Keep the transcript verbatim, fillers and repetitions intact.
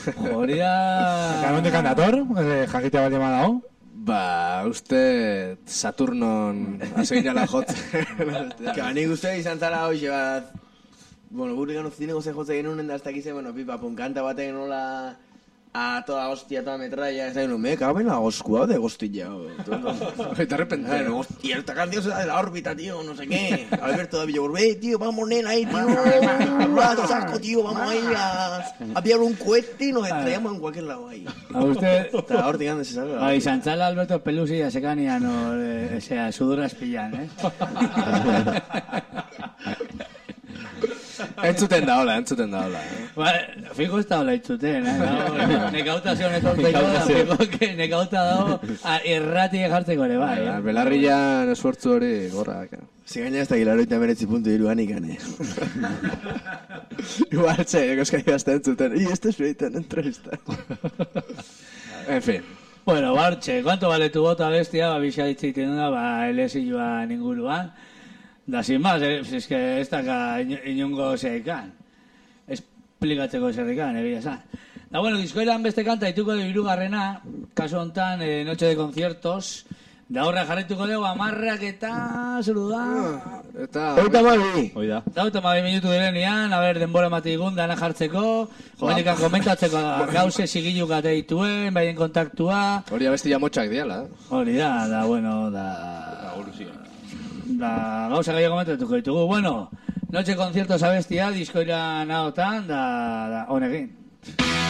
Hori da... Kanondik handator, jakitea bat ema dago? Ba, uste Saturnon azegirala jotzen. Nik uste izan zara hoxe bat, bueno, gure gano zineko zen jotzen genuen da ez dakize, bueno, pipa, punkanta batek nola a toda hostia, toda metralla, ez da genuen, me cago en la gozkua de gostilla. Eta repente, no, hostia, esta canción se da de la órbita, tío, no sé qué. Alberto de Villagurbe, tío, vamos nena ahí, tío. Un saco, tío, vamos ahí a, a pillar un cohete y nos estrellamos en cualquier lado ahí. A usted... Eta hortik handa se salga. Bai, Santzala Alberto Pelusi ya se canían, o sea, suduras pillan, eh? Entzuten da hola, entzuten da hola. Ba, fijo ez da hola entzuten, eh? Nekauta zion etorteko da, fijo que nekauta dago errati jartzeko ere, bai. Belarrian esfortzu hori gorra. Se gaina ez da gilaroita meretzi puntu iruan ikane. Igual, txe, egoskai gazta entzuten. I, este es behitan entrevista. En fin. Bueno, Bartxe, ¿cuánto vale tu voto, bestia? Ba, bixa ditzeiten da, ba, elesilloan inguruan. Da, sin más, es que ez daka inungo zeikan. Esplikatzeko zerrikan, egia esan. Da, bueno, diskoeran beste kanta dituko de hirugarrena, kasu hontan, eh, noche de conciertos, da horra jarrituko dugu amarrak eta, zeru da... Eta... Oita mabi! Oida. Da, oita mabi minutu direnian, a ber, denbora matigun, dana jartzeko, joanikan komentatzeko gauze sigiluk ateituen, baien kontaktua... Hori abesti jamotxak diala, eh? Hori da, da, bueno, da... Da, gauza gehiago komentatuko ditugu. Bueno, noche conciertos abestia, diskoira nahotan, da, da, honegin.